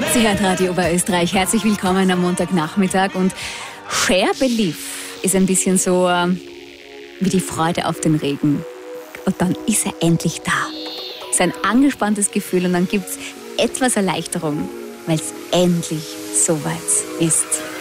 Sie hört Radio Oberösterreich. Herzlich willkommen am Montagnachmittag. Und Share Belief ist ein bisschen so wie die Freude auf den Regen. Und dann ist er endlich da. Es ist ein angespanntes Gefühl und dann gibt es etwas Erleichterung, weil es endlich soweit ist.